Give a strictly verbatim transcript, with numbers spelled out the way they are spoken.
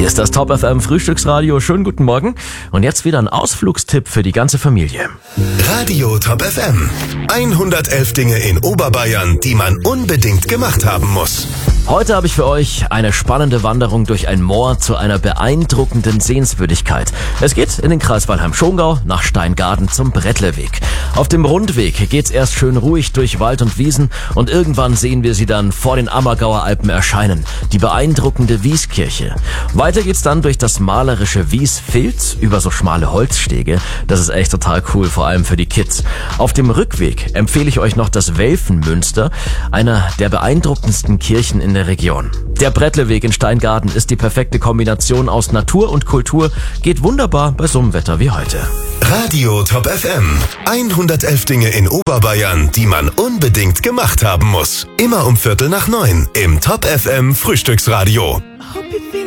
Hier ist das Top F M Frühstücksradio. Schönen guten Morgen. Und jetzt wieder ein Ausflugstipp für die ganze Familie. Radio Top F M. hundertelf Dinge in Oberbayern, die man unbedingt gemacht haben muss. Heute habe ich für euch eine spannende Wanderung durch ein Moor zu einer beeindruckenden Sehenswürdigkeit. Es geht in den Kreis Weilheim-Schongau nach Steingaden zum Brettleweg. Auf dem Rundweg geht's erst schön ruhig durch Wald und Wiesen und irgendwann sehen wir sie dann vor den Ammergauer Alpen erscheinen. Die beeindruckende Wieskirche. Weiter geht's dann durch das malerische Wiesfilz über so schmale Holzstege. Das ist echt total cool, vor allem für die Kids. Auf dem Rückweg empfehle ich euch noch das Welfenmünster, einer der beeindruckendsten Kirchen in der Region. Der Brettleweg in Steingaden ist die perfekte Kombination aus Natur und Kultur, geht wunderbar bei so einem Wetter wie heute. Radio Top F M. hundertelf Dinge in Oberbayern, die man unbedingt gemacht haben muss. Immer um Viertel nach neun im Top F M Frühstücksradio.